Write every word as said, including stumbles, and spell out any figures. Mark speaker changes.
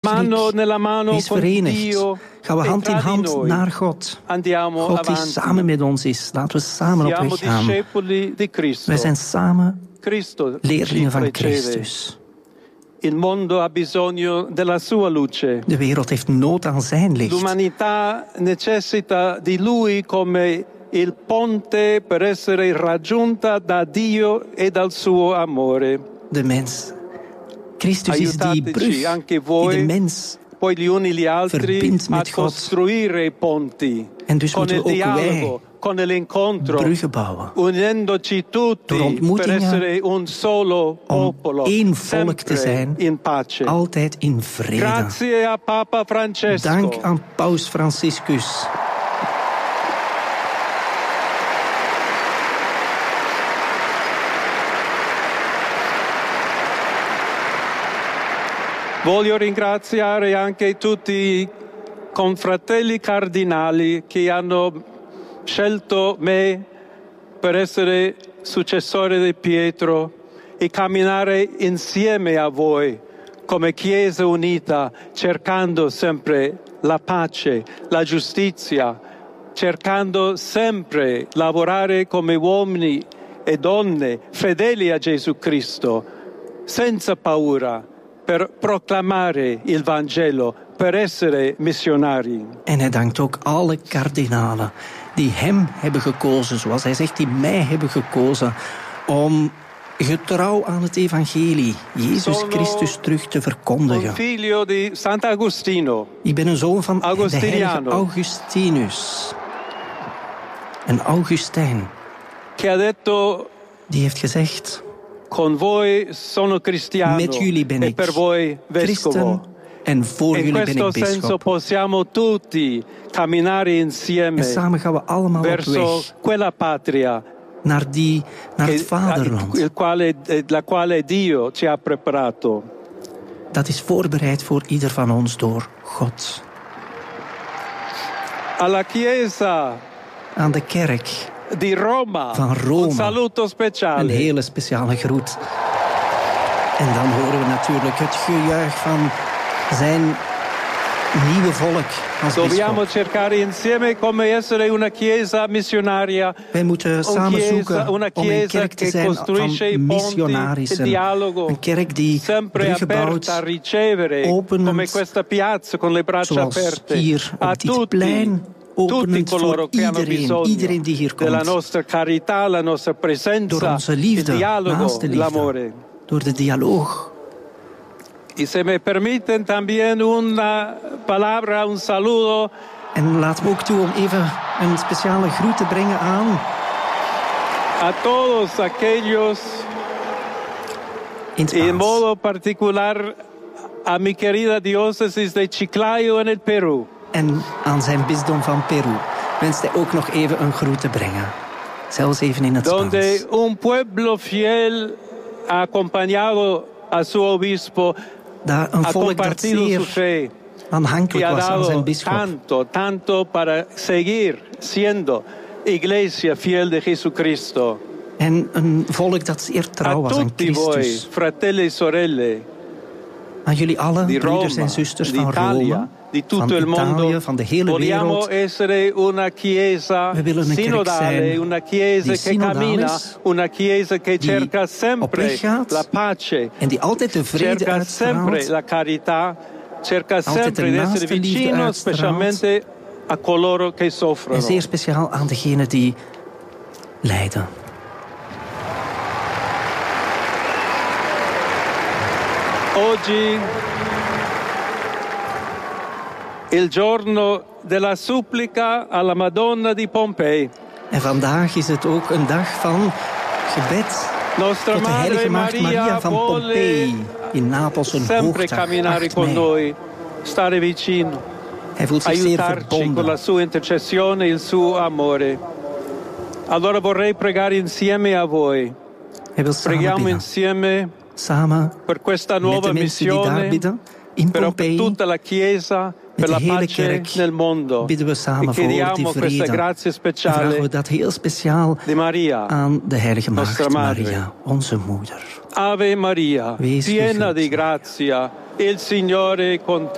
Speaker 1: Mano nella mano
Speaker 2: Wees
Speaker 1: con
Speaker 2: verenigd.
Speaker 1: Dio.
Speaker 2: Gaan we
Speaker 1: e
Speaker 2: hand in
Speaker 1: tra di
Speaker 2: hand
Speaker 1: noi.
Speaker 2: naar God.
Speaker 1: Andiamo
Speaker 2: God die
Speaker 1: avanti.
Speaker 2: samen met ons is. Laten we samen op
Speaker 1: Siamo
Speaker 2: weg gaan.
Speaker 1: discepoli di Cristo.
Speaker 2: Wij zijn samen
Speaker 1: Cristo
Speaker 2: leerlingen
Speaker 1: ci
Speaker 2: van
Speaker 1: precede.
Speaker 2: Christus.
Speaker 1: Il mondo ha bisogno della sua luce.
Speaker 2: De wereld heeft nood aan zijn licht.
Speaker 1: L'umanità necessita di lui come il ponte per essere raggiunta da Dio e dal suo amore.
Speaker 2: De mens. Christus is die brug
Speaker 1: anche
Speaker 2: die
Speaker 1: voi,
Speaker 2: de mens
Speaker 1: poi gli uni gli altri
Speaker 2: verbindt
Speaker 1: a
Speaker 2: met God.
Speaker 1: costruire i ponti
Speaker 2: En dus
Speaker 1: con
Speaker 2: moeten
Speaker 1: il
Speaker 2: we ook
Speaker 1: dialogo,
Speaker 2: wij
Speaker 1: con l'incontro,
Speaker 2: bruggen bouwen.
Speaker 1: unendoci
Speaker 2: Door
Speaker 1: tutti per
Speaker 2: ontmoetingen,
Speaker 1: essere un solo
Speaker 2: om
Speaker 1: popolo,
Speaker 2: één volk te
Speaker 1: sempre
Speaker 2: zijn,
Speaker 1: in pace.
Speaker 2: altijd in vrede.
Speaker 1: Grazie a Papa Francesco.
Speaker 2: Dank aan Paus Franciscus.
Speaker 1: Voglio ringraziare anche tutti i confratelli cardinali che hanno scelto me per essere successore di Pietro e camminare insieme a voi come Chiesa unita, cercando sempre la pace, la giustizia, cercando sempre lavorare come uomini e donne fedeli a Gesù Cristo, senza paura, per proclamare il Vangelo, per essere missionari.
Speaker 2: En hij dankt ook alle kardinalen die hem hebben gekozen, zoals hij zegt, die mij hebben gekozen, om getrouw aan het evangelie, Jezus
Speaker 1: Sono
Speaker 2: Christus, terug te
Speaker 1: Un
Speaker 2: verkondigen.
Speaker 1: figlio di Sant'Agostino,
Speaker 2: Ik ben een zoon van de heilige
Speaker 1: Agostiniano.
Speaker 2: Augustinus. Een Augustijn,
Speaker 1: che ha detto:
Speaker 2: die heeft gezegd:
Speaker 1: con voi sono cristiano
Speaker 2: met jullie ben
Speaker 1: e
Speaker 2: ik
Speaker 1: per voi vescovo.
Speaker 2: christen en voor
Speaker 1: In
Speaker 2: jullie ben
Speaker 1: questo
Speaker 2: ik
Speaker 1: senso
Speaker 2: bisschop.
Speaker 1: possiamo tutti camminare
Speaker 2: En
Speaker 1: insieme
Speaker 2: samen gaan we allemaal op
Speaker 1: verso
Speaker 2: weg
Speaker 1: quella patria
Speaker 2: naar, die, naar het
Speaker 1: che-
Speaker 2: vaderland.
Speaker 1: il quale, la quale Dio ci ha preparato.
Speaker 2: Dat is voorbereid voor ieder van ons door God.
Speaker 1: Alla Chiesa
Speaker 2: Aan de kerk
Speaker 1: di Roma,
Speaker 2: van Rome.
Speaker 1: un saluto
Speaker 2: Een
Speaker 1: speciale.
Speaker 2: hele speciale groet. En dan horen we natuurlijk het gejuich van zijn nieuwe volk als
Speaker 1: Dobbiamo
Speaker 2: bisschop.
Speaker 1: cercare insieme come essere una chiesa missionaria.
Speaker 2: Wij moeten samen
Speaker 1: chiesa-
Speaker 2: zoeken
Speaker 1: una
Speaker 2: om een
Speaker 1: chiesa
Speaker 2: kerk te
Speaker 1: che
Speaker 2: zijn
Speaker 1: costruisce i
Speaker 2: van
Speaker 1: ponti,
Speaker 2: missionarissen.
Speaker 1: il dialogo,
Speaker 2: Een kerk die
Speaker 1: sempre
Speaker 2: bruggen
Speaker 1: aperta a
Speaker 2: bouwt,
Speaker 1: ricevere,
Speaker 2: openend,
Speaker 1: come questa piazza con le braccia
Speaker 2: zoals
Speaker 1: aperte,
Speaker 2: hier
Speaker 1: a
Speaker 2: op dit
Speaker 1: tutti,
Speaker 2: plein,
Speaker 1: tutti
Speaker 2: openend
Speaker 1: coloro
Speaker 2: voor
Speaker 1: che hanno
Speaker 2: iedereen,
Speaker 1: bisogno
Speaker 2: iedereen die hier
Speaker 1: della
Speaker 2: komt.
Speaker 1: nostra carità, la nostra
Speaker 2: Door
Speaker 1: presenza,
Speaker 2: onze
Speaker 1: il
Speaker 2: liefde,
Speaker 1: dialogo,
Speaker 2: naaste liefde,
Speaker 1: l'amore.
Speaker 2: door de dialoog.
Speaker 1: Y se me permiten también una palabra, un saludo
Speaker 2: En laten we ook toe om even een speciale groet te brengen aan
Speaker 1: a todos aquellos,
Speaker 2: in het
Speaker 1: y en
Speaker 2: Spaans.
Speaker 1: modo particular a mi querida diócesis de Chiclayo en el Perú.
Speaker 2: En aan zijn bisdom van Peru wenst hij ook nog even een groet te brengen. Zelfs even in het
Speaker 1: Donde
Speaker 2: Spaans.
Speaker 1: un pueblo fiel ha acompañado a su obispo,
Speaker 2: Daar een
Speaker 1: ha
Speaker 2: volk dat
Speaker 1: compartido su
Speaker 2: zeer
Speaker 1: fe y
Speaker 2: aanhankelijk
Speaker 1: ha
Speaker 2: was aan zijn
Speaker 1: dado
Speaker 2: bisschop.
Speaker 1: tanto, tanto para seguir siendo iglesia fiel de Jesucristo.
Speaker 2: En een volk dat zeer
Speaker 1: A
Speaker 2: trouw was aan
Speaker 1: tutti voi,
Speaker 2: Christus.
Speaker 1: fratelli e sorelle,
Speaker 2: Aan jullie allen,
Speaker 1: di
Speaker 2: broeders
Speaker 1: Roma,
Speaker 2: en zusters
Speaker 1: di
Speaker 2: van
Speaker 1: Italia,
Speaker 2: Rome,
Speaker 1: di tutto
Speaker 2: van
Speaker 1: il mondo,
Speaker 2: Italië, van de hele
Speaker 1: vogliamo
Speaker 2: wereld.
Speaker 1: essere una chiesa
Speaker 2: We willen een kerk
Speaker 1: sinodale,
Speaker 2: zijn
Speaker 1: una chiesa
Speaker 2: die
Speaker 1: che
Speaker 2: synodaal
Speaker 1: cammina,
Speaker 2: is,
Speaker 1: una chiesa che
Speaker 2: die
Speaker 1: cerca
Speaker 2: op
Speaker 1: sempre
Speaker 2: weg gaat
Speaker 1: la pace,
Speaker 2: en die altijd de vrede
Speaker 1: cerca sempre
Speaker 2: uitstraalt,
Speaker 1: la carità, cerca
Speaker 2: altijd
Speaker 1: sempre
Speaker 2: de
Speaker 1: di essere
Speaker 2: naaste liefde
Speaker 1: vicino
Speaker 2: uitstraalt.
Speaker 1: specialmente a coloro che
Speaker 2: en
Speaker 1: soffrono.
Speaker 2: zeer speciaal aan degenen die lijden.
Speaker 1: Oggi il giorno della supplica alla Madonna di Pompei.
Speaker 2: En vandaag is het ook een dag van gebed
Speaker 1: Nostra
Speaker 2: tot de
Speaker 1: Madre
Speaker 2: heilige maagd Maria
Speaker 1: Maria
Speaker 2: van
Speaker 1: vuole
Speaker 2: Pompei in Napels, een
Speaker 1: sempre
Speaker 2: hoogdag,
Speaker 1: camminare
Speaker 2: acht
Speaker 1: con
Speaker 2: mei.
Speaker 1: noi, stare vicino,
Speaker 2: Hij voelt zich zeer
Speaker 1: aiutarci con la
Speaker 2: verbonden.
Speaker 1: sua intercessione e il suo amore. Allora vorrei pregare insieme a voi.
Speaker 2: Hij wil samen
Speaker 1: Preghiamo
Speaker 2: bidden.
Speaker 1: insieme
Speaker 2: Samen
Speaker 1: per questa
Speaker 2: met
Speaker 1: nuova
Speaker 2: de mensen die daar
Speaker 1: missione,
Speaker 2: bidden in
Speaker 1: per
Speaker 2: Pompei.
Speaker 1: tutta la Chiesa, per
Speaker 2: de
Speaker 1: la
Speaker 2: hele
Speaker 1: pace
Speaker 2: kerk
Speaker 1: nel mondo.
Speaker 2: bidden we
Speaker 1: E
Speaker 2: samen voor die
Speaker 1: chiediamo questa
Speaker 2: vrede.
Speaker 1: grazia
Speaker 2: En vragen
Speaker 1: speciale
Speaker 2: we dat heel speciaal
Speaker 1: di Maria,
Speaker 2: aan de heilige
Speaker 1: Nostra
Speaker 2: maagd
Speaker 1: Madre.
Speaker 2: Maria, onze moeder.
Speaker 1: Ave Maria,
Speaker 2: Wees
Speaker 1: piena
Speaker 2: gegund.
Speaker 1: di grazia, il Signore è con te.